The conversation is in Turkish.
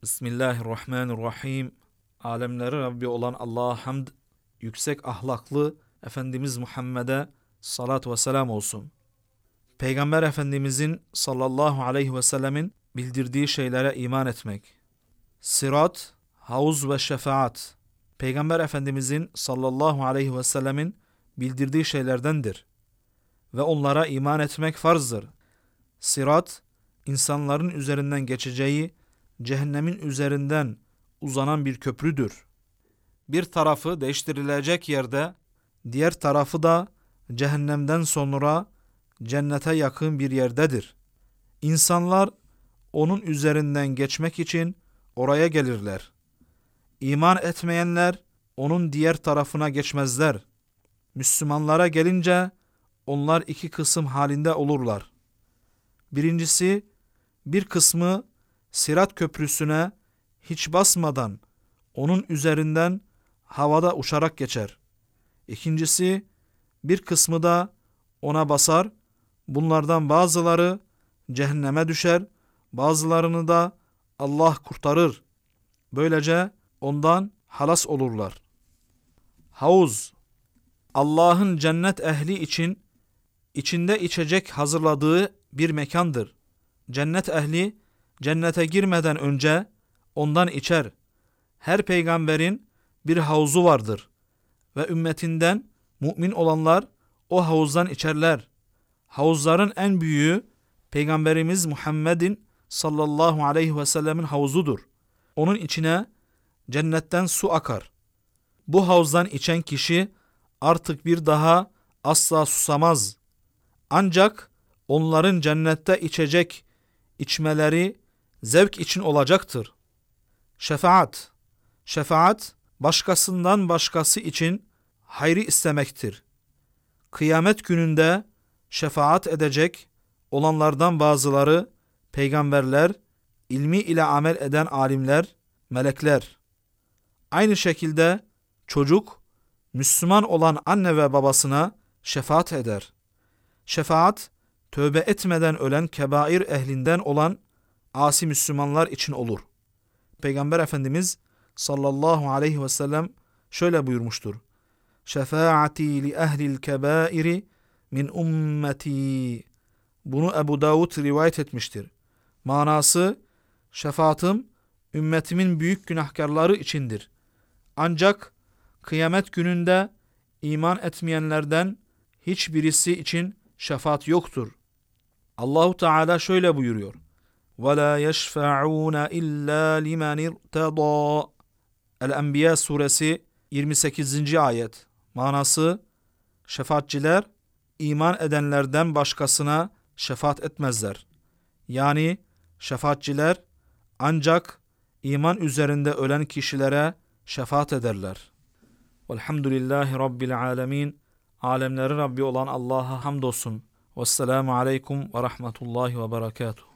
Bismillahirrahmanirrahim. Alemleri Rabbi olan Allah'a hamd, yüksek ahlaklı Efendimiz Muhammed'e salat ve selam olsun. Peygamber Efendimizin sallallahu aleyhi ve sellemin bildirdiği şeylere iman etmek. Sırat, havuz ve şefaat, Peygamber Efendimizin sallallahu aleyhi ve sellemin bildirdiği şeylerdendir. Ve onlara iman etmek farzdır. Sırat, insanların üzerinden geçeceği, cehennemin üzerinden uzanan bir köprüdür. Bir tarafı değiştirilecek yerde, diğer tarafı da cehennemden sonra cennete yakın bir yerdedir. İnsanlar onun üzerinden geçmek için oraya gelirler. İman etmeyenler onun diğer tarafına geçmezler. Müslümanlara gelince onlar iki kısım halinde olurlar. Birincisi, bir kısmı Sırat köprüsüne hiç basmadan onun üzerinden havada uçarak geçer. İkincisi, bir kısmı da ona basar, bunlardan bazıları cehenneme düşer, bazılarını da Allah kurtarır. Böylece ondan halas olurlar. Havuz, Allah'ın cennet ehli için içinde içecek hazırladığı bir mekandır. Cennet ehli cennete girmeden önce ondan içer. Her peygamberin bir havuzu vardır ve ümmetinden mümin olanlar o havuzdan içerler. Havuzların en büyüğü Peygamberimiz Muhammed'in sallallahu aleyhi ve sellemin havuzudur. Onun içine cennetten su akar. Bu havuzdan içen kişi artık bir daha asla susamaz. Ancak onların cennette içmeleri zevk için olacaktır. Şefaat. Şefaat, başkasından başkası için hayrı istemektir. Kıyamet gününde şefaat edecek olanlardan bazıları peygamberler, ilmi ile amel eden alimler, melekler. Aynı şekilde çocuk, Müslüman olan anne ve babasına şefaat eder. Şefaat, tövbe etmeden ölen kebair ehlinden olan asi Müslümanlar için olur. Peygamber Efendimiz sallallahu aleyhi ve sellem şöyle buyurmuştur. Şefaati li ehlil kebairi min ümmeti. Bunu Ebu Davud rivayet etmiştir. Manası, şefaatim ümmetimin büyük günahkarları içindir. Ancak kıyamet gününde iman etmeyenlerden hiçbirisi için şefaat yoktur. Allahu Teala şöyle buyuruyor. وَلَا يَشْفَعُونَ إِلَّا لِمَنِ ارْتَضَى. El-Enbiya suresi 28. ayet. Manası, şefaatçiler iman edenlerden başkasına şefaat etmezler. Yani şefaatçiler ancak iman üzerinde ölen kişilere şefaat ederler. Velhamdülillahi Rabbil alemin. Alemlerin Rabbi olan Allah'a hamdolsun. Vesselamu aleyküm ve rahmetullahi ve berekatuhu.